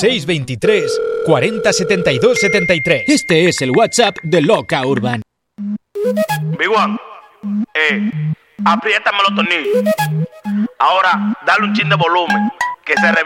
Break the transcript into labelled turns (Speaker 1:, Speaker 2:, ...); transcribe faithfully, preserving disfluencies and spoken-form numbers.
Speaker 1: seis dos tres, cuarenta, setenta y dos, setenta y tres.
Speaker 2: Este es el WhatsApp de Loca Urban.
Speaker 3: Big One, eh, apriétame los tornillos. Ahora, dale un chin de volumen, que se